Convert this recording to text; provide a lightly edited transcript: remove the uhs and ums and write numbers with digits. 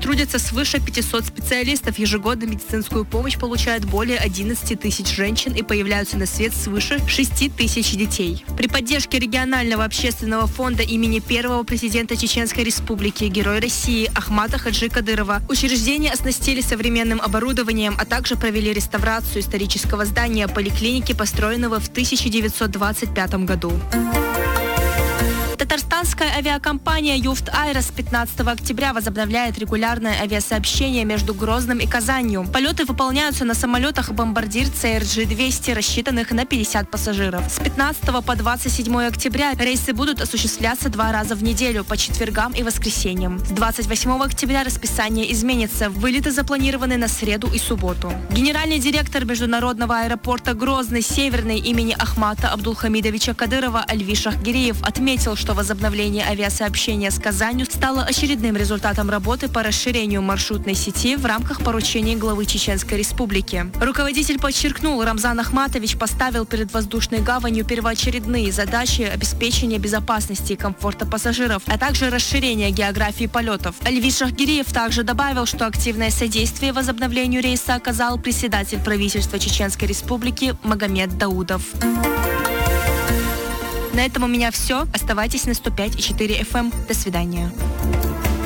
трудятся свыше 500 специалистов. Ежегодно медицинскую помощь получают более 11 тысяч женщин и появляются на свет свыше 6 тысяч детей. При поддержке регионального общественного фонда имени первого президента Чеченской Республики, Героя России Ахмата Хаджи Кадырова, учреждение оснастили современным оборудованием, а также провели реставрацию исторического здания поликлиники, построенного в 1925 году. Татарстанская авиакомпания «Юфт Айра» с 15 октября возобновляет регулярное авиасообщение между Грозным и Казанью. Полеты выполняются на самолетах «Бомбардир» CRJ-200, рассчитанных на 50 пассажиров. С 15 по 27 октября рейсы будут осуществляться 2 раза в неделю, по четвергам и воскресеньям. С 28 октября расписание изменится. Вылеты запланированы на среду и субботу. Генеральный директор международного аэропорта Грозный Северный имени Ахмата Абдулхамидовича Кадырова Альвиш Ахгиреев отметил, что возобновление авиасообщения с Казанью стало очередным результатом работы по расширению маршрутной сети в рамках поручений главы Чеченской Республики. Руководитель подчеркнул, Рамзан Ахматович поставил перед воздушной гаванью первоочередные задачи обеспечения безопасности и комфорта пассажиров, а также расширения географии полетов. Альвиш Ахгиреев также добавил, что активное содействие возобновлению рейса оказал председатель правительства Чеченской Республики Магомед Даудов. На этом у меня все. Оставайтесь на 105,4 FM. До свидания.